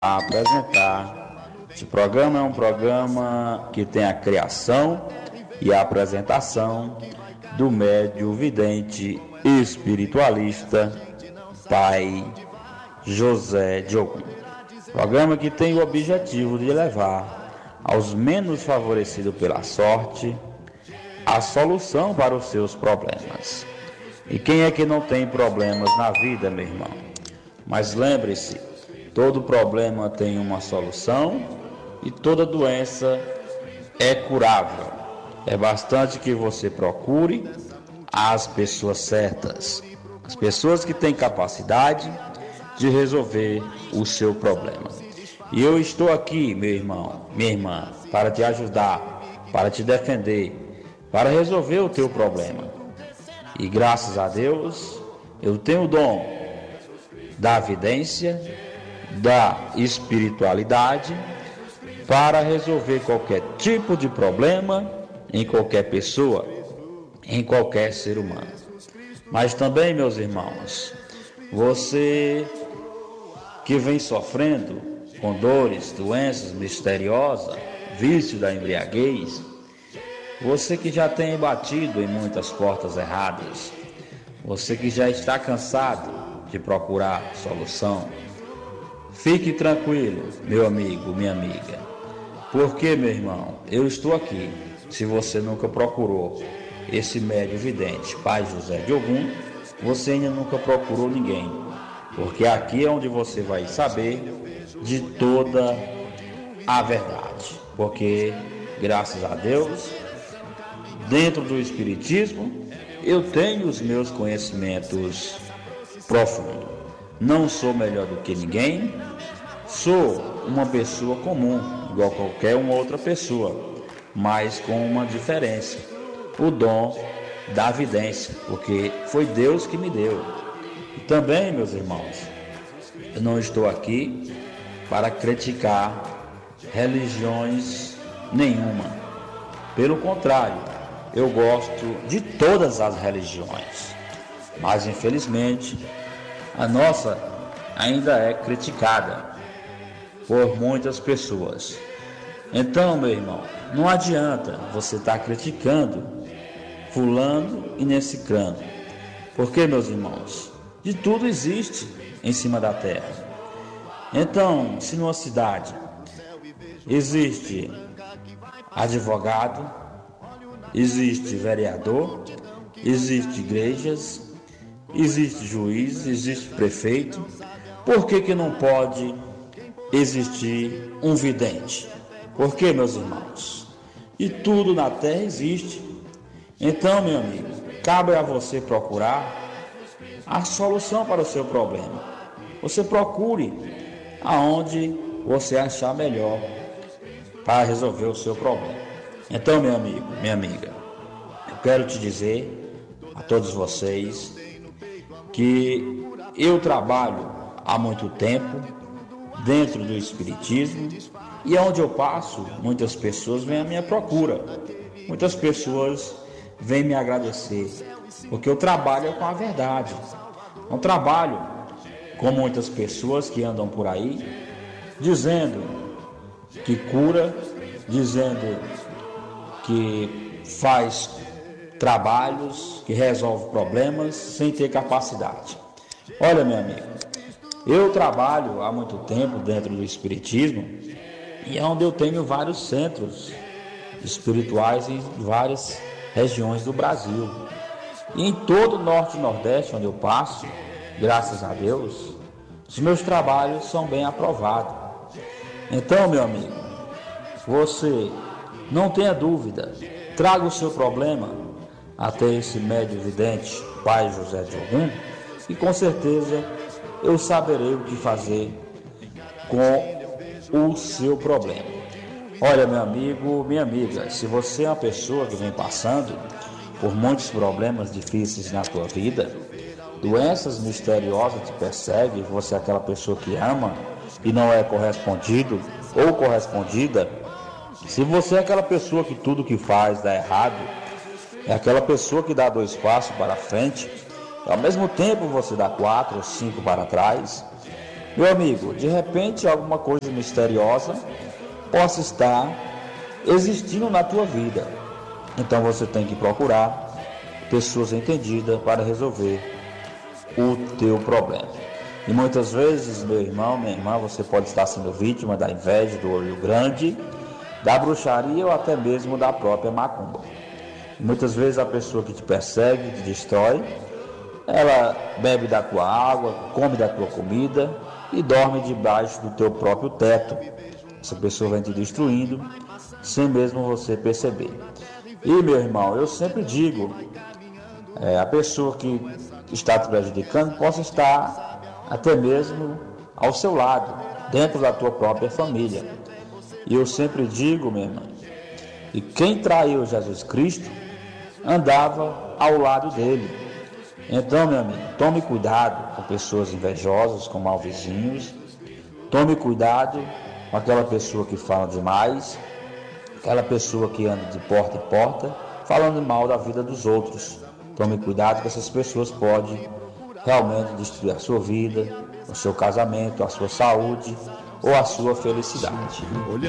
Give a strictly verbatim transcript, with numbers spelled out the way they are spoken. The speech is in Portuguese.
a apresentar. Esse programa é um programa que tem a criação e a apresentação do médium vidente espiritualista Pai José Diogo. Programa que tem o objetivo de levar aos menos favorecidos pela sorte a solução para os seus problemas. E quem é que não tem problemas na vida, meu irmão? Mas lembre-se, todo problema tem uma solução e toda doença é curável. É bastante que você procure as pessoas certas, as pessoas que têm capacidade de resolver o seu problema. E eu estou aqui, meu irmão, minha irmã, para te ajudar, para te defender, para resolver o teu problema. E graças a Deus, eu tenho o dom da vidência, da espiritualidade, para resolver qualquer tipo de problema em qualquer pessoa, em qualquer ser humano. Mas também, meus irmãos, você que vem sofrendo com dores, doenças misteriosas, vício da embriaguez, você que já tem batido em muitas portas erradas, você que já está cansado de procurar solução, fique tranquilo, meu amigo, minha amiga, porque, meu irmão, eu estou aqui. Se você nunca procurou esse médium vidente, Pai José Diogo, você ainda nunca procurou ninguém, porque aqui é onde você vai saber de toda a verdade, porque, graças a Deus, dentro do Espiritismo, eu tenho os meus conhecimentos profundos. Não sou melhor do que ninguém, sou uma pessoa comum, igual qualquer uma outra pessoa, mas com uma diferença: o dom da vidência, porque foi Deus que me deu. E também, meus irmãos, eu não estou aqui para criticar religiões nenhuma. Pelo contrário, eu gosto de todas as religiões, mas infelizmente a nossa ainda é criticada por muitas pessoas. Então, meu irmão, não adianta você estar criticando fulano e necicrano, porque, meus irmãos, de tudo existe em cima da terra. Então, se numa cidade existe advogado, existe vereador, existe igrejas, existe juiz, existe prefeito, por que que não pode existir um vidente? Por que, meus irmãos? E tudo na terra existe. Então, meu amigo, cabe a você procurar a solução para o seu problema. Você procure aonde você achar melhor para resolver o seu problema. Então, meu amigo, minha amiga, eu quero te dizer a todos vocês que eu trabalho há muito tempo dentro do Espiritismo, e onde eu passo, muitas pessoas vêm à minha procura, muitas pessoas vêm me agradecer, porque eu trabalho com a verdade. Não trabalho com muitas pessoas que andam por aí dizendo que cura, dizendo que faz trabalhos, que resolve problemas sem ter capacidade. Olha, meu amigo, eu trabalho há muito tempo dentro do Espiritismo, e é onde eu tenho vários centros espirituais em várias regiões do Brasil. E em todo o Norte e Nordeste, onde eu passo, graças a Deus, os meus trabalhos são bem aprovados. Então, meu amigo, você não tenha dúvida, traga o seu problema até esse médium vidente, Pai José Diogo, e com certeza eu saberei o que fazer com o seu problema. Olha, meu amigo, minha amiga, se você é uma pessoa que vem passando por muitos problemas difíceis na tua vida, doenças misteriosas te perseguem, você é aquela pessoa que ama e não é correspondido ou correspondida, se você é aquela pessoa que tudo que faz dá errado, é aquela pessoa que dá dois passos para frente, ao mesmo tempo você dá quatro ou cinco para trás, Meu amigo, de repente alguma coisa misteriosa possa estar existindo na tua vida. Então você tem que procurar pessoas entendidas para resolver o teu problema. E muitas vezes, meu irmão, minha irmã, você pode estar sendo vítima da inveja, do olho grande, da bruxaria ou até mesmo da própria macumba. E muitas vezes a pessoa que te persegue, te destrói, ela bebe da tua água, come da tua comida e dorme debaixo do teu próprio teto. Essa pessoa vem te destruindo sem mesmo você perceber. E meu irmão, eu sempre digo, é, a pessoa que está te prejudicando possa estar até mesmo ao seu lado, dentro da tua própria família. E eu sempre digo, meu irmão, que quem traiu Jesus Cristo andava ao lado dele. Então, meu amigo, tome cuidado com pessoas invejosas, com maus vizinhos. Tome cuidado com aquela pessoa que fala demais, aquela pessoa que anda de porta em porta, falando mal da vida dos outros. Tome cuidado que essas pessoas podem realmente destruir a sua vida, o seu casamento, a sua saúde ou a sua felicidade.